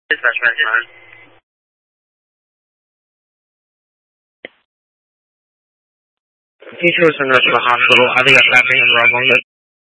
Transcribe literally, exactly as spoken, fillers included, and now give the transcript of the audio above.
Dispatch man. Teacher was in National Hospital. I think I got in Rob on it.